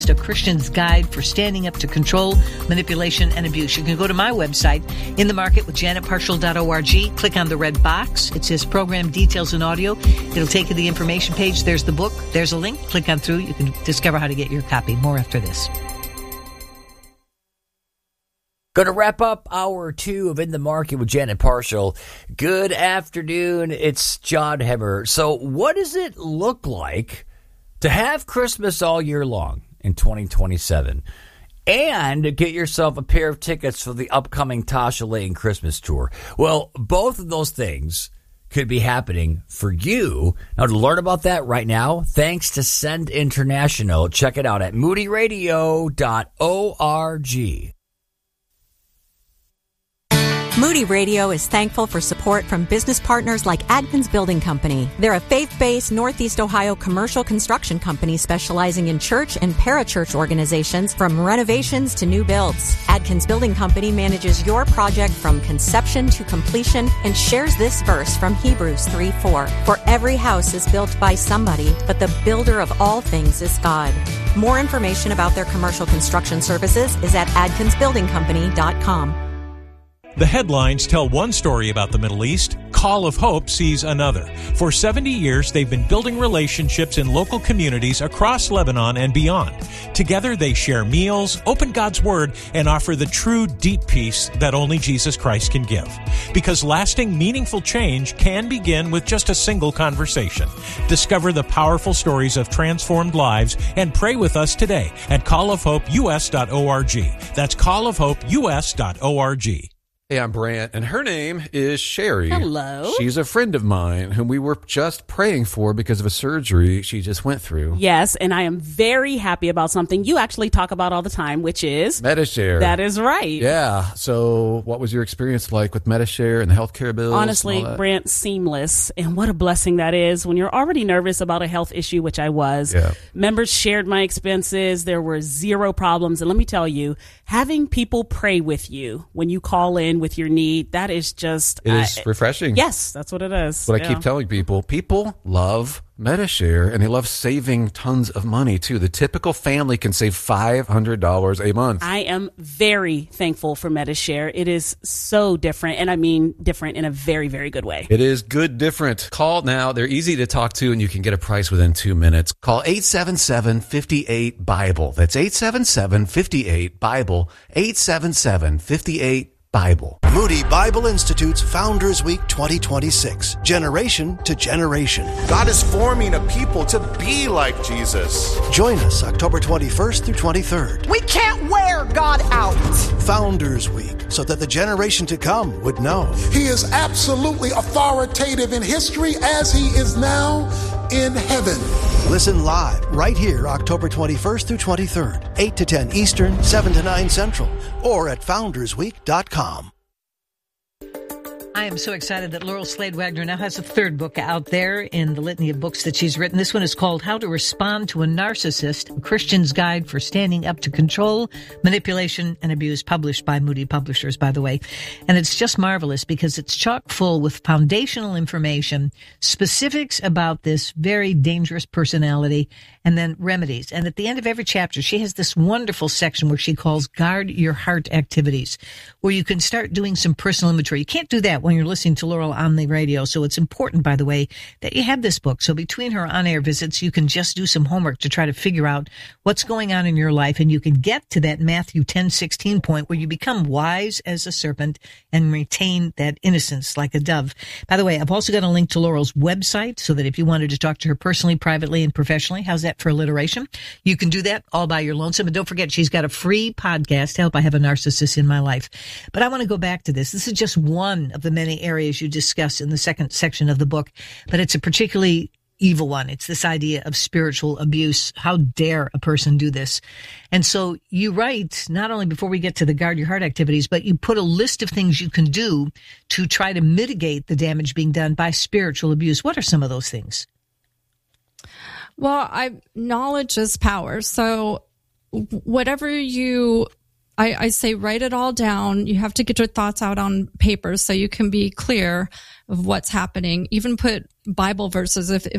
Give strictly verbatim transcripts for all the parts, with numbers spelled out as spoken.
A Christian's Guide for Standing Up to Control, Manipulation, and Abuse. You can go to my website, in the market with janet parshall dot org. Click on the red box. It says Program Details and Audio. It'll take you to the information page. There's the book. There's a link. Click on through. You can discover how to get your copy. More after this. Going to wrap up hour two of In the Market with Janet Parshall. Good afternoon. It's John Hemmer. So what does it look like to have Christmas all year long in twenty twenty-seven, and get yourself a pair of tickets for the upcoming Tasha Lane Christmas tour? Well, both of those things could be happening for you. Now, to learn about that right now, thanks to Send International. Check it out at moody radio dot org. Moody Radio is thankful for support from business partners like Adkins Building Company. They're a faith-based Northeast Ohio commercial construction company specializing in church and parachurch organizations from renovations to new builds. Adkins Building Company manages your project from conception to completion and shares this verse from Hebrews three four. For every house is built by somebody, but the builder of all things is God. More information about their commercial construction services is at adkins building company dot com. The headlines tell one story about the Middle East. Call of Hope sees another. For seventy years, they've been building relationships in local communities across Lebanon and beyond. Together, they share meals, open God's Word, and offer the true, deep peace that only Jesus Christ can give. Because lasting, meaningful change can begin with just a single conversation. Discover the powerful stories of transformed lives and pray with us today at call of hope u s dot org. That's call of hope u s dot org. Hey, I'm Brant, and her name is Sherry. Hello. She's a friend of mine whom we were just praying for because of a surgery she just went through. Yes, and I am very happy about something you actually talk about all the time, which is Medi-Share. That is right. Yeah. So what was your experience like with Medi-Share and the healthcare bills? Honestly, Brant, seamless. And what a blessing that is when you're already nervous about a health issue, which I was. Yeah. Members shared my expenses. There were zero problems. And let me tell you, having people pray with you when you call in with your need, that is just... It is uh, refreshing. Yes, that's what it is. That's what yeah. I keep telling people. People love Medi-Share, and they love saving tons of money, too. The typical family can save five hundred dollars a month. I am very thankful for Medi-Share. It is so different, and I mean different in a very, very good way. It is good different. Call now. They're easy to talk to, and you can get a price within two minutes. Call eight seven seven, five eight, BIBLE. That's eight seven seven, five eight, BIBLE. eight seven seven, five eight, Bible. Moody Bible Institute's Founders Week twenty twenty-six. Generation to generation. God is forming a people to be like Jesus. Join us October twenty-first through twenty-third. We can't wear God out. Founders Week, so that the generation to come would know. He is absolutely authoritative in history as he is now in heaven. Listen live right here October twenty-first through twenty-third, eight to ten Eastern, seven to nine Central, or at founders week dot com. I am so excited that Laurel Slade Wagner now has a third book out there in the litany of books that she's written. This one is called How to Respond to a Narcissist, A Christian's Guide for Standing Up to Control, Manipulation, and Abuse, published by Moody Publishers, by the way. And it's just marvelous because it's chock full with foundational information, specifics about this very dangerous personality, and then remedies. And at the end of every chapter, she has this wonderful section where she calls Guard Your Heart Activities, where you can start doing some personal inventory. You can't do that when you're listening to Laurel on the radio. So it's important, by the way, that you have this book. So between her on-air visits, you can just do some homework to try to figure out what's going on in your life. And you can get to that Matthew ten sixteen point where you become wise as a serpent and retain that innocence like a dove. By the way, I've also got a link to Laurel's website so that if you wanted to talk to her personally, privately, and professionally, how's that for alliteration? You can do that all by your lonesome. And don't forget, she's got a free podcast, Help I Have a Narcissist in My Life. But I want to go back to this. This is just one of the many areas you discuss in the second section of the book, but it's a particularly evil one. It's this idea of spiritual abuse. How dare a person do this? And so you write, not only before we get to the Guard Your Heart activities, but you put a list of things you can do to try to mitigate the damage being done by spiritual abuse. What are some of those things? Well, I knowledge is power. So whatever you I, I say write it all down. You have to get your thoughts out on paper so you can be clear of what's happening. Even put Bible verses if, if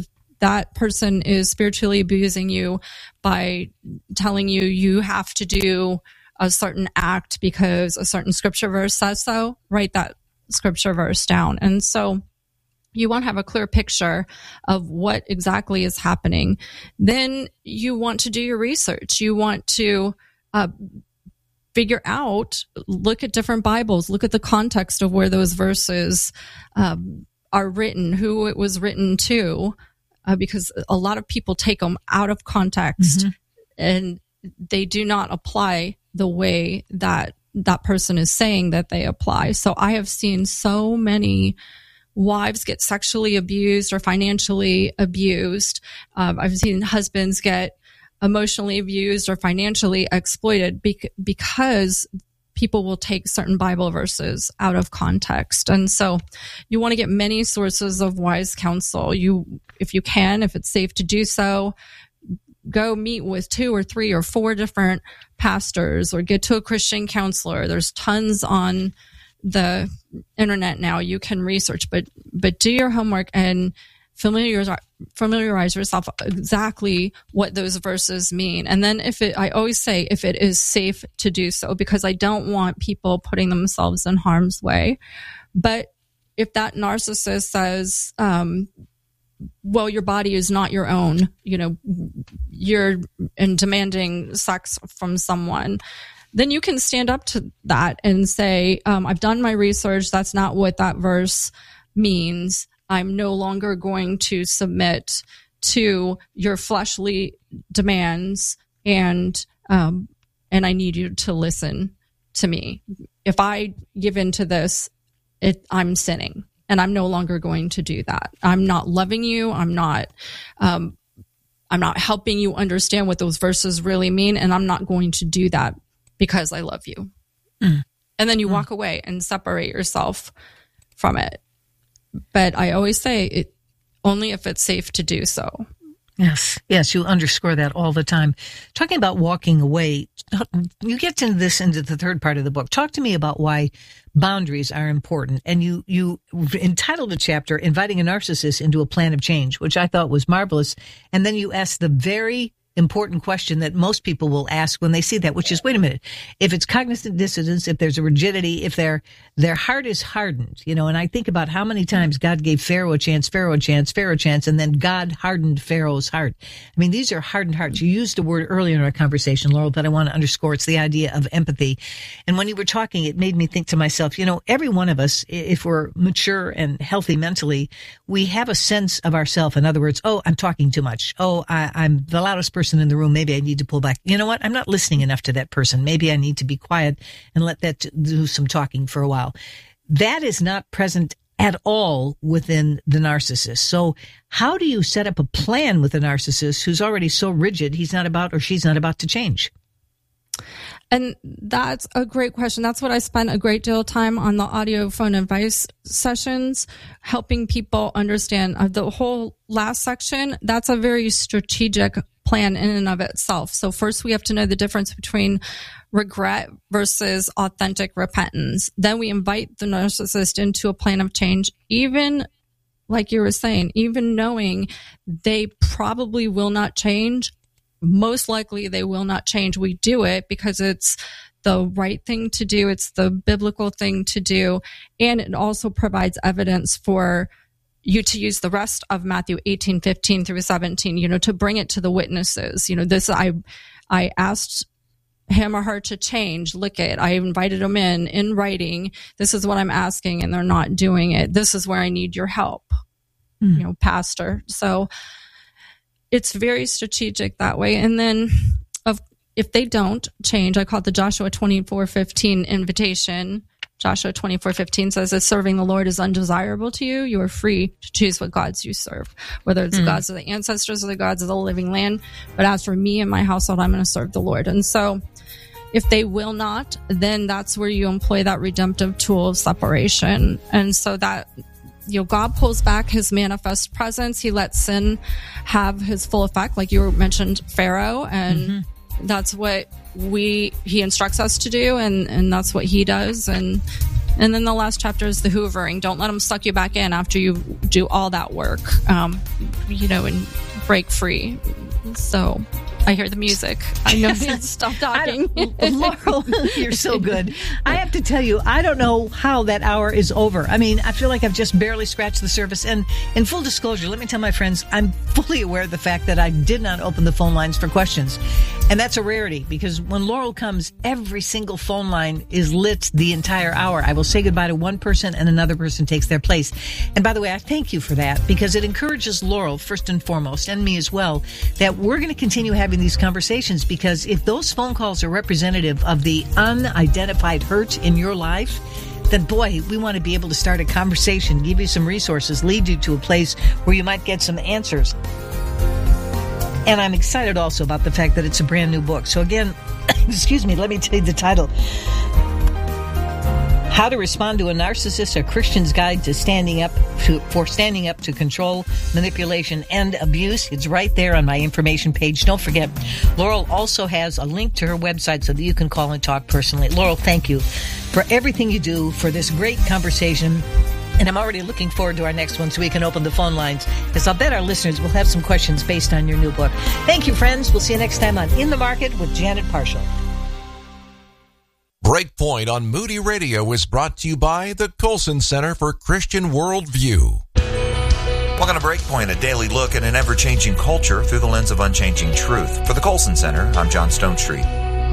that person is spiritually abusing you by telling you you have to do a certain act because a certain scripture verse says so, write that scripture verse down. And so you want to have a clear picture of what exactly is happening. Then you want to do your research. You want to uh, figure out, look at different Bibles, look at the context of where those verses um, are written, who it was written to, uh, because a lot of people take them out of context mm-hmm. and they do not apply the way that that person is saying that they apply. So I have seen so many wives get sexually abused or financially abused. Um, I've seen husbands get emotionally abused or financially exploited bec- because people will take certain Bible verses out of context. And so you want to get many sources of wise counsel. You, if you can, if it's safe to do so, go meet with two or three or four different pastors or get to a Christian counselor. There's tons on the internet now you can research, but but do your homework and familiarize familiarize yourself exactly what those verses mean. And then if it, I always say if it is safe to do so, because I don't want people putting themselves in harm's way. But if that narcissist says, um, well, your body is not your own, you know, you're in demanding sex from someone, then you can stand up to that and say, um, I've done my research. That's not what that verse means. I'm no longer going to submit to your fleshly demands, and um, and I need you to listen to me. If I give in to this, it, I'm sinning, and I'm no longer going to do that. I'm not loving you. I'm not. Um, I'm not helping you understand what those verses really mean, and I'm not going to do that because I love you. Mm. And then you mm. walk away and separate yourself from it. But I always say it only if it's safe to do so. Yes, yes, you underscore that all the time. Talking about walking away, you get into this into the third part of the book. Talk to me about why boundaries are important. And you, you entitled the chapter, Inviting a Narcissist into a Plan of Change, which I thought was marvelous. And then you asked the very important question that most people will ask when they see that, which is, wait a minute, if it's cognitive dissonance, if there's a rigidity, if their their heart is hardened, you know, and I think about how many times God gave Pharaoh a chance, Pharaoh a chance, Pharaoh a chance, and then God hardened Pharaoh's heart. I mean, these are hardened hearts. You used a word earlier in our conversation, Laurel, that I want to underscore. It's the idea of empathy. And when you were talking, it made me think to myself, you know, every one of us, if we're mature and healthy mentally, we have a sense of ourself. In other words, oh, I'm talking too much. Oh, I, I'm the loudest person in the room. Maybe I need to pull back. You know what? I'm not listening enough to that person. Maybe I need to be quiet and let that do some talking for a while. That is not present at all within the narcissist. So how do you set up a plan with a narcissist who's already so rigid he's not about or she's not about to change? And that's a great question. That's what I spent a great deal of time on the audio phone advice sessions, helping people understand. Uh, the whole last section, that's a very strategic plan in and of itself. So first we have to know the difference between regret versus authentic repentance. Then we invite the narcissist into a plan of change, even like you were saying, even knowing they probably will not change. Most likely they will not change. We do it because it's the right thing to do. It's the biblical thing to do. And it also provides evidence for you to use the rest of Matthew eighteen, fifteen through seventeen, you know, to bring it to the witnesses. You know, this, I, I asked him or her to change. Look at, I invited them in, in writing. This is what I'm asking, and they're not doing it. This is where I need your help, mm. you know, pastor. So it's very strategic that way. And then of, if they don't change, I call it the Joshua twenty-four fifteen invitation. Joshua twenty-four fifteen says, if serving the Lord is undesirable to you, you are free to choose what gods you serve, whether it's mm. the gods of the ancestors or the gods of the living land. But as for me and my household, I'm going to serve the Lord. And so if they will not, then that's where you employ that redemptive tool of separation. And so that, you know, God pulls back his manifest presence. He lets sin have his full effect, like you mentioned, Pharaoh. And mm-hmm. that's what we, he instructs us to do. And, and that's what he does. And And then the last chapter is the hoovering. Don't let them suck you back in after you do all that work, um, you know, and break free. So I hear the music. I know to stop talking. Laurel, you're so good. I have to tell you, I don't know how that hour is over. I mean, I feel like I've just barely scratched the surface. And in full disclosure, let me tell my friends, I'm fully aware of the fact that I did not open the phone lines for questions. And that's a rarity, because when Laurel comes, every single phone line is lit the entire hour. I will say goodbye to one person and another person takes their place. And by the way, I thank you for that, because it encourages Laurel, first and foremost, and me as well, that we're going to continue having these conversations, because if those phone calls are representative of the unidentified hurt in your life, then boy, we want to be able to start a conversation, give you some resources, lead you to a place where you might get some answers. And I'm excited also about the fact that it's a brand new book. So again, excuse me, let me tell you the title. How to Respond to a Narcissist, A Christian's Guide to Standing Up to, for Standing Up to Control, Manipulation, and Abuse. It's right there on my information page. Don't forget, Laurel also has a link to her website so that you can call and talk personally. Laurel, thank you for everything you do, for this great conversation. And I'm already looking forward to our next one so we can open the phone lines, because I'll bet our listeners will have some questions based on your new book. Thank you, friends. We'll see you next time on In the Market with Janet Parshall. Breakpoint on Moody Radio is brought to you by the Colson Center for Christian Worldview. Welcome to Breakpoint, a daily look at an ever-changing culture through the lens of unchanging truth. For the Colson Center, I'm John Stonestreet.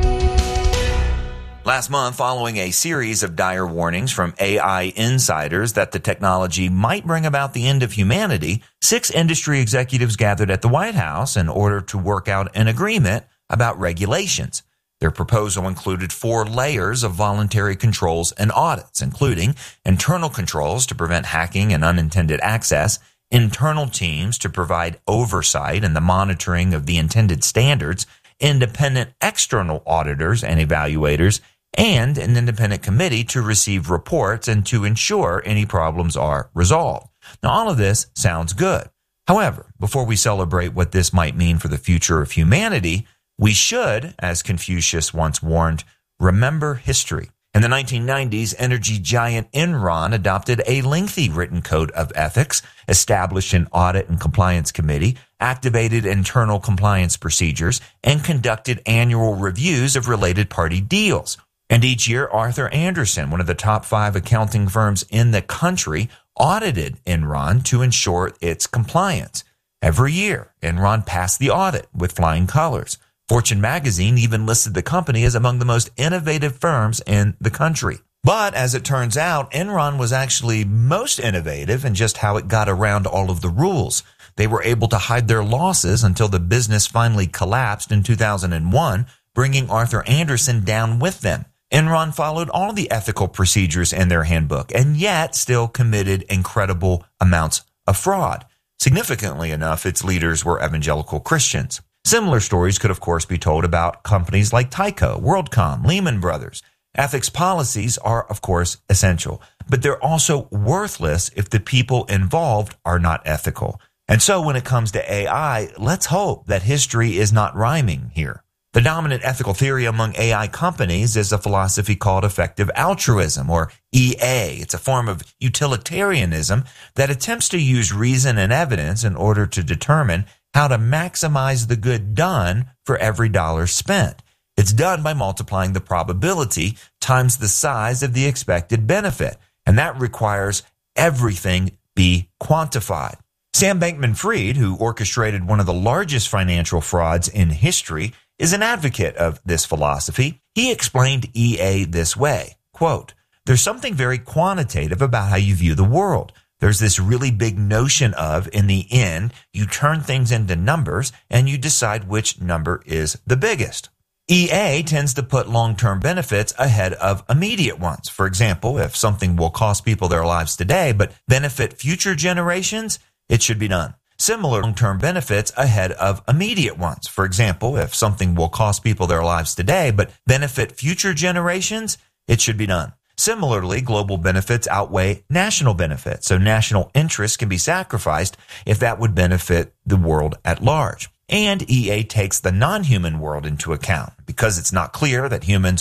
Last month, following a series of dire warnings from A I insiders that the technology might bring about the end of humanity, six industry executives gathered at the White House in order to work out an agreement about regulations. Their proposal included four layers of voluntary controls and audits, including internal controls to prevent hacking and unintended access, internal teams to provide oversight and the monitoring of the intended standards, independent external auditors and evaluators, and an independent committee to receive reports and to ensure any problems are resolved. Now, all of this sounds good. However, before we celebrate what this might mean for the future of humanity, we should, as Confucius once warned, remember history. In the nineteen nineties, energy giant Enron adopted a lengthy written code of ethics, established an audit and compliance committee, activated internal compliance procedures, and conducted annual reviews of related party deals. And each year, Arthur Andersen, one of the top five accounting firms in the country, audited Enron to ensure its compliance. Every year, Enron passed the audit with flying colors. Fortune magazine even listed the company as among the most innovative firms in the country. But as it turns out, Enron was actually most innovative in just how it got around all of the rules. They were able to hide their losses until the business finally collapsed in two thousand one, bringing Arthur Andersen down with them. Enron followed all the ethical procedures in their handbook and yet still committed incredible amounts of fraud. Significantly enough, its leaders were evangelical Christians. Similar stories could, of course, be told about companies like Tyco, WorldCom, Lehman Brothers. Ethics policies are, of course, essential, but they're also worthless if the people involved are not ethical. And so when it comes to A I, let's hope that history is not rhyming here. The dominant ethical theory among A I companies is a philosophy called effective altruism, or E A. It's a form of utilitarianism that attempts to use reason and evidence in order to determine how to maximize the good done for every dollar spent. It's done by multiplying the probability times the size of the expected benefit, and that requires everything be quantified. Sam Bankman-Fried, who orchestrated one of the largest financial frauds in history, is an advocate of this philosophy. He explained E A this way, quote, "There's something very quantitative about how you view the world. There's this really big notion of, in the end, you turn things into numbers and you decide which number is the biggest. E A tends to put long-term benefits ahead of immediate ones. For example, if something will cost people their lives today but benefit future generations, it should be done. Similar long-term benefits ahead of immediate ones. For example, if something will cost people their lives today but benefit future generations, it should be done. Similarly, global benefits outweigh national benefits, so national interests can be sacrificed if that would benefit the world at large. And E A takes the non-human world into account. Because it's not clear that humans are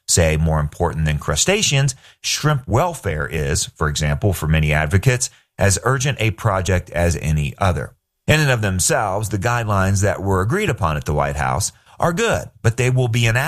say more important than crustaceans, shrimp welfare is, for example, for many advocates, as urgent a project as any other. In and of themselves, the guidelines that were agreed upon at the White House are good, but they will be enacted